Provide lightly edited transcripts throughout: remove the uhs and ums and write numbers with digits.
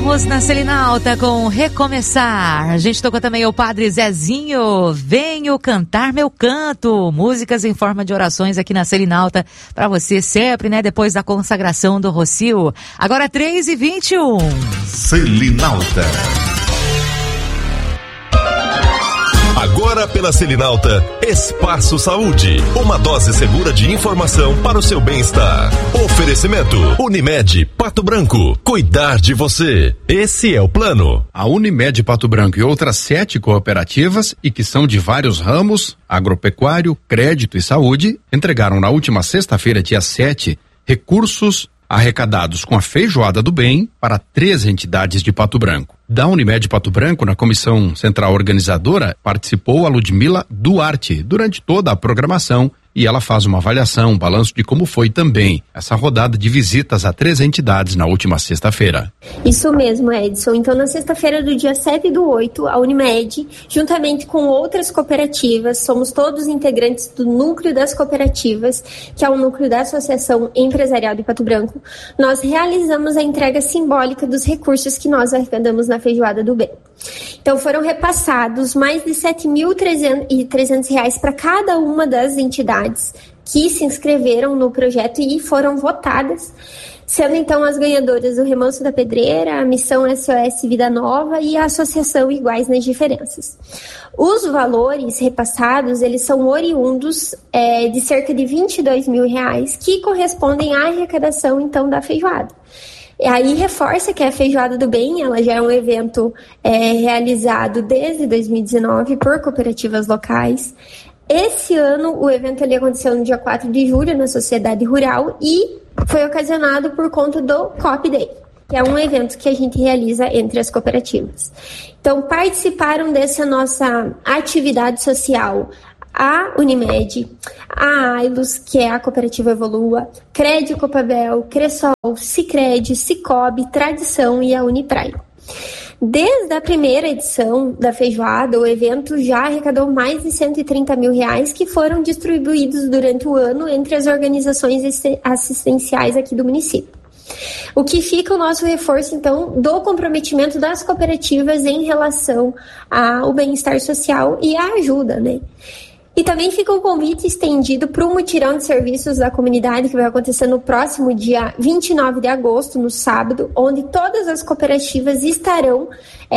Estamos na Selinalta com Recomeçar. A gente tocou também o Padre Zezinho, Venho Cantar Meu Canto. Músicas em forma de orações aqui na Selinalta para você sempre, né? Depois da consagração do Rocio. Agora 3h21. Selinalta. Agora pela Selinalta, Espaço Saúde, uma dose segura de informação para o seu bem-estar. Oferecimento, Unimed Pato Branco, cuidar de você, esse é o plano. A Unimed Pato Branco e outras 7 cooperativas, e que são de vários ramos, agropecuário, crédito e saúde, entregaram na última sexta-feira, dia 7, recursos arrecadados com a Feijoada do Bem para 3 entidades de Pato Branco. Da Unimed Pato Branco, na comissão central organizadora, participou a Ludmila Duarte durante toda a programação e ela faz uma avaliação, um balanço de como foi também essa rodada de visitas a 3 entidades na última sexta-feira. Isso mesmo, Edson. Então, na sexta-feira do dia 7/8, a Unimed, juntamente com outras cooperativas, somos todos integrantes do núcleo das cooperativas, que é o núcleo da Associação Empresarial de Pato Branco, nós realizamos a entrega simbólica dos recursos que nós arrecadamos na Feijoada do Bem. Então, foram repassados mais de R$7.300 para cada uma das entidades que se inscreveram no projeto e foram votadas, sendo então as ganhadoras o Remanso da Pedreira, a Missão SOS Vida Nova e a Associação Iguais nas Diferenças. Os valores repassados, eles são oriundos de cerca de R$22 mil, que correspondem à arrecadação então da feijoada. E aí reforça que a Feijoada do Bem, ela já é um evento realizado desde 2019 por cooperativas locais. Esse ano o evento ali aconteceu no dia 4 de julho na Sociedade Rural e foi ocasionado por conta do Coop Day, que é um evento que a gente realiza entre as cooperativas. Então participaram dessa nossa atividade social a Unimed, a Ailos, que é a cooperativa Evolua, Crédito Copabel, Cressol, Sicredi, Cicobi, Tradição e a Unipraia. Desde a primeira edição da feijoada, o evento já arrecadou mais de R$130 mil que foram distribuídos durante o ano entre as organizações assistenciais aqui do município. O que fica o nosso reforço, então, do comprometimento das cooperativas em relação ao bem-estar social e à ajuda, né? E também fica o convite estendido para o mutirão de serviços da comunidade que vai acontecer no próximo dia 29 de agosto, no sábado, onde todas as cooperativas estarão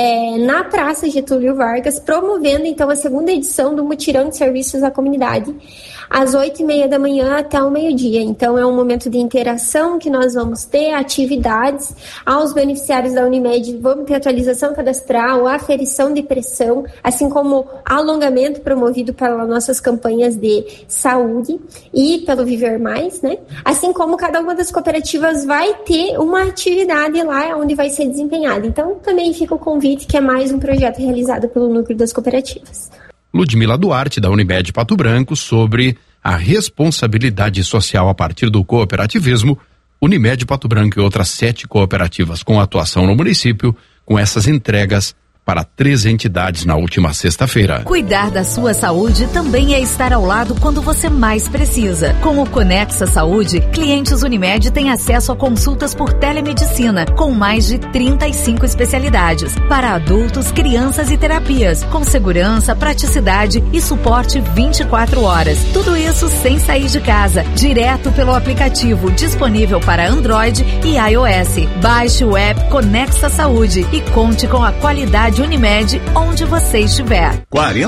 na Praça Getúlio Vargas, promovendo então a segunda edição do mutirão de serviços da comunidade, às 8h30 da manhã até o meio-dia. Então é um momento de interação que nós vamos ter, atividades aos beneficiários da Unimed, vamos ter atualização cadastral, aferição de pressão, assim como alongamento promovido pela nossas campanhas de saúde e pelo Viver Mais, né? Assim como cada uma das cooperativas vai ter uma atividade lá onde vai ser desempenhada. Então também fica o convite, que é mais um projeto realizado pelo núcleo das cooperativas. Ludmila Duarte, da Unimed Pato Branco, sobre a responsabilidade social a partir do cooperativismo. Unimed Pato Branco e outras 7 cooperativas com atuação no município, com essas entregas para 3 entidades na última sexta-feira. Cuidar da sua saúde também é estar ao lado quando você mais precisa. Com o Conexa Saúde, clientes Unimed têm acesso a consultas por telemedicina, com mais de 35 especialidades, para adultos, crianças e terapias, com segurança, praticidade e suporte 24 horas. Tudo isso sem sair de casa, direto pelo aplicativo disponível para Android e iOS. Baixe o app Conexa Saúde e conte com a qualidade Unimed onde você estiver.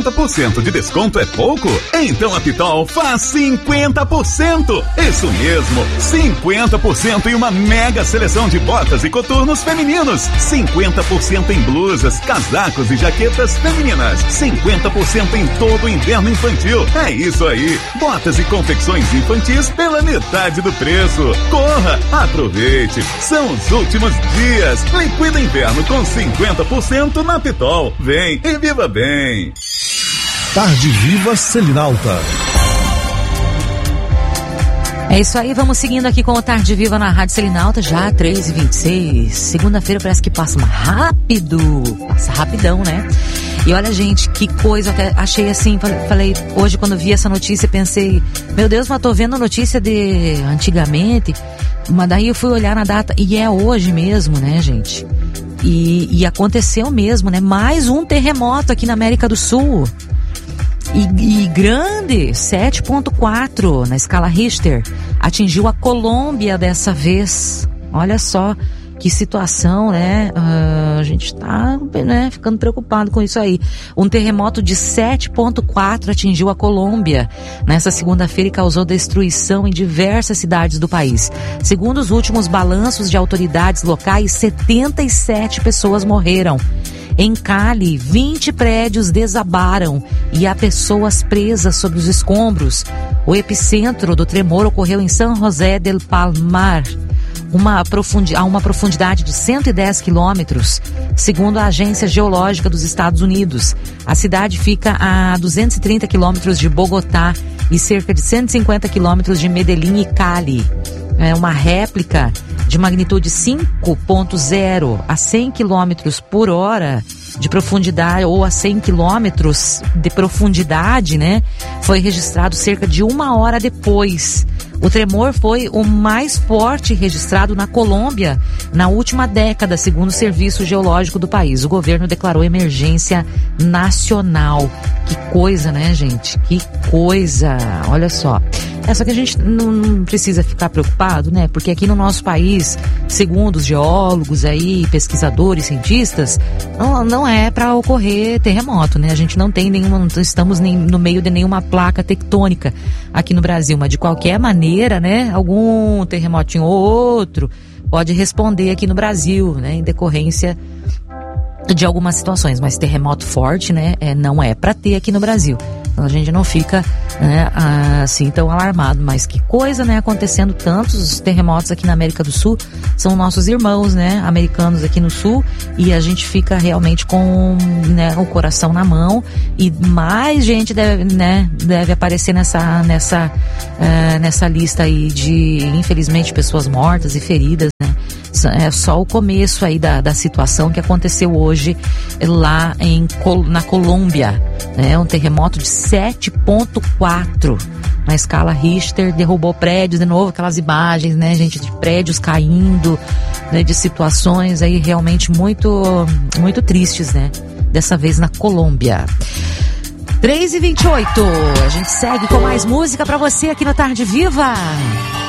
40% de desconto é pouco? Então a Pitol faz 50%. Isso mesmo, 50% em uma mega seleção de botas e coturnos femininos. 50% em blusas, casacos e jaquetas femininas. 50% em todo o inverno infantil. É isso aí, botas e confecções infantis pela metade do preço. Corra, aproveite, são os últimos dias. Liquida inverno com 50% na Pitol. Vem e viva bem. Tarde Viva Selinalta. É isso aí, vamos seguindo aqui com o Tarde Viva na Rádio Selinalta, já 3h26. Segunda-feira parece que passa rápido, passa rapidão, né? E olha, gente, que coisa, até achei assim, falei, hoje quando vi essa notícia, pensei, meu Deus, mas tô vendo notícia de antigamente, mas daí eu fui olhar na data, e é hoje mesmo, né, gente? E aconteceu mesmo, né? Mais um terremoto aqui na América do Sul. E grande, 7.4 na escala Richter. Atingiu a Colômbia dessa vez. Olha só que situação, né? A gente tá, né, ficando preocupado com isso aí. Um terremoto de 7.4 atingiu a Colômbia nessa segunda-feira e causou destruição em diversas cidades do país. Segundo os últimos balanços de autoridades locais, 77 pessoas morreram. Em Cali, 20 prédios desabaram e há pessoas presas sob os escombros. O epicentro do tremor ocorreu em San José del Palmar, a uma profundidade de 110 quilômetros, segundo a Agência Geológica dos Estados Unidos. A cidade fica a 230 quilômetros de Bogotá e cerca de 150 quilômetros de Medellín e Cali. É uma réplica de magnitude 5.0 a 100 quilômetros por hora de profundidade, ou a 100 quilômetros de profundidade, né? Foi registrado cerca de 1 hora depois. O tremor foi o mais forte registrado na Colômbia na última década, segundo o Serviço Geológico do país. O governo declarou emergência nacional. Que coisa, né, gente? Que coisa! Olha só. Só que a gente não precisa ficar preocupado, né? Porque aqui no nosso país, segundo os geólogos aí, pesquisadores, cientistas, não é para ocorrer terremoto, né? A gente não estamos no meio de nenhuma placa tectônica aqui no Brasil, mas de qualquer maneira, né? Algum terremotinho ou outro pode responder aqui no Brasil, né? Em decorrência de algumas situações, mas terremoto forte, né? Não é para ter aqui no Brasil. Então a gente não fica, né, assim tão alarmado, mas que coisa, né, acontecendo tantos terremotos aqui na América do Sul, são nossos irmãos, né, americanos aqui no Sul, e a gente fica realmente com, né, o coração na mão, e mais gente deve aparecer nessa lista aí de, infelizmente, pessoas mortas e feridas, né. É só o começo aí da situação que aconteceu hoje lá na Colômbia, né? Um terremoto de 7.4 na escala Richter, derrubou prédios, de novo aquelas imagens, né, gente, de prédios caindo, né, de situações aí realmente muito, muito tristes, né, dessa vez na Colômbia. 3h28, a gente segue com mais música pra você aqui no Tarde Viva.